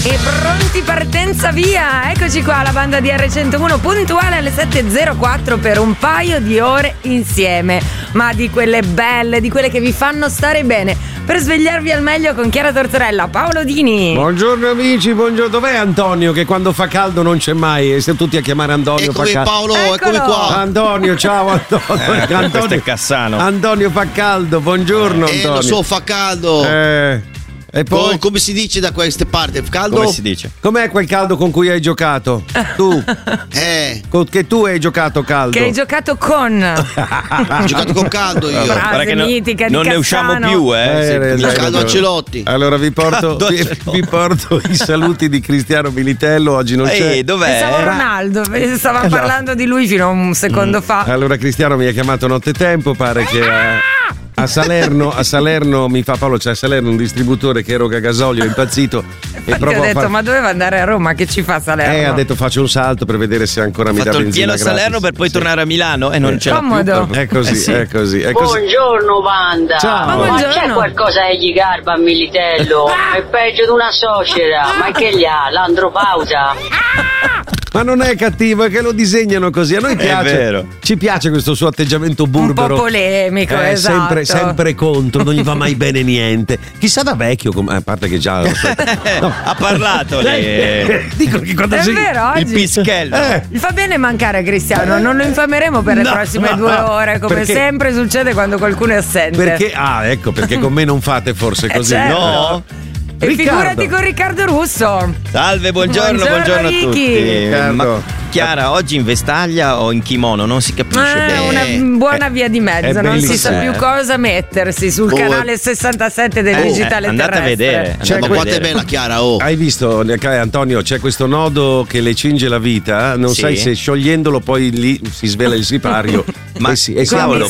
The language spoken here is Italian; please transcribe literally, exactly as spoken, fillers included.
E pronti, partenza via! Eccoci qua, la banda di erre centouno puntuale alle sette e zero quattro per un paio di ore insieme. Ma di quelle belle, di quelle che vi fanno stare bene. Per svegliarvi al meglio con Chiara Tortorella, Paolo Dini. Buongiorno amici, buongiorno. Dov'è Antonio che quando fa caldo non c'è mai? E siamo tutti a chiamare Antonio. Eccomi fa caldo. Paolo, Eccolo. eccomi qua. Antonio, ciao Antonio. Eh, Antonio. questo è Cassano. Antonio fa caldo, buongiorno Eh, Antonio. lo so, fa caldo. Eh, e poi Co- come si dice da queste parti? Caldo? Come si dice? com'è quel caldo con cui hai giocato? Tu, Eh, con, che tu hai giocato caldo. Che hai giocato con. ho giocato con caldo io. Frase Guarda che no- mitica di non ne Cassano. usciamo più, eh. Eh, se eh, comincia- dai, Caldo dai. Ancelotti. Allora vi porto, Caldo vi, Ancelotti. vi porto i saluti di Cristiano Militello. Oggi non c'è. Ehi, dov'è? Pensavo a Ronaldo, stavamo parlando di lui fino a un secondo fa. Allora Cristiano mi ha chiamato nottetempo, pare che a, a Salerno a Salerno mi fa Paolo, c'è a Salerno un distributore che eroga gasolio, è impazzito e Infatti prova ho a detto, far- ma doveva andare a Roma, che ci fa a Salerno? eh, ha detto faccio un salto per vedere se ancora Ha mi dà fatto il benzina pieno a gratis. Salerno per poi Sì. tornare a Milano e non ce l'ha Comodo. più. È così, Eh sì. è così, è così. Buongiorno banda. Ciao. Ma Ma buongiorno. c'è qualcosa che gli garba a Militello? È peggio di una suocera. Ma che gli ha? L'andropausa? Ma non è cattivo, è che lo disegnano così. A noi piace. vero. Ci piace questo suo atteggiamento Un burbero. po' polemico, Eh, esatto. sempre, sempre contro, non gli va mai bene niente. Chissà da vecchio, com- a parte che già. No. Ha parlato lei. Eh, Dico che quando È si. vero, Il oggi pischello. Eh. gli fa bene mancare Cristiano, non lo infameremo per le No, prossime no, due ore, come perché- sempre succede quando qualcuno è assente. Perché? Ah, ecco, perché con me non fate forse Eh, così. certo. No. E Riccardo. figurati con Riccardo Russo. Salve, buongiorno, Buongiorno, buongiorno, a Ricky. tutti. Riccardo. Ma Chiara, oggi in vestaglia o in kimono? Non si capisce È bene. una buona via di è mezzo, non si sa bellissimo. più cosa mettersi sul Oh, canale sessantasette del Eh, digitale andate a terrestre. vedere. C'è andate Ma a quanto è vedere. bella Chiara, oh. Hai visto, eh, Antonio, c'è questo nodo che le cinge la vita, non Sì. sai se sciogliendolo poi lì si svela il sipario. Ma e si, e si cavolo, apre.